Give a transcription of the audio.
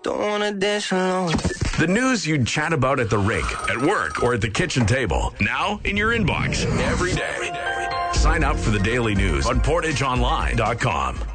don't wanna dance alone. The news you'd chat about at the rink, at work, or at the kitchen table. Now in your inbox every day. Sign up for the daily news on PortageOnline.com.